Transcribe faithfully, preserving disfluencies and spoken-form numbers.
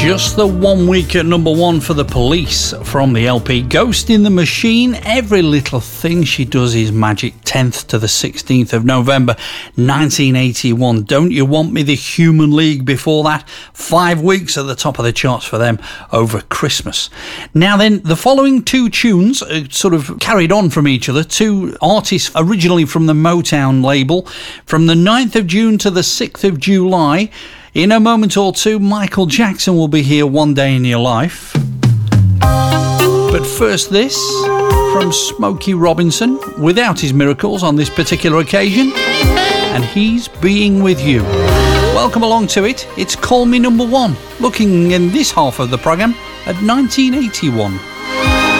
Just the one week at number one for The Police from the L P Ghost in the Machine. Every little thing she does is magic. tenth to the sixteenth of November nineteen eighty-one. Don't You Want Me, The Human League before that. Five weeks at the top of the charts for them over Christmas. Now then, the following two tunes are sort of carried on from each other. Two artists originally from the Motown label. From the ninth of June to the sixth of July. In a moment or two, Michael Jackson will be here, One Day in Your Life. But first this, from Smokey Robinson, without his miracles on this particular occasion, and He's Being With You. Welcome along to it. It's Call Me Number One, looking in this half of the programme at nineteen eighty-one.